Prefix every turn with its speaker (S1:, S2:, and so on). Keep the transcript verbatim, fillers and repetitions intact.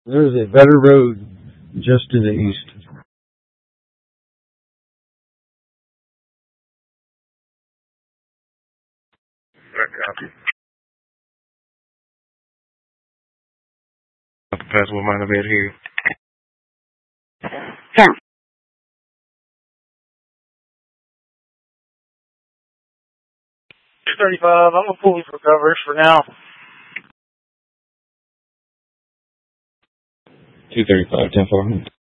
S1: There's a better road just to the east.
S2: I copy. Pass what mine over here.
S3: Yeah.
S4: two thirty-five, I'm going to pull you for coverage for now.
S2: two thirty-five, ten four.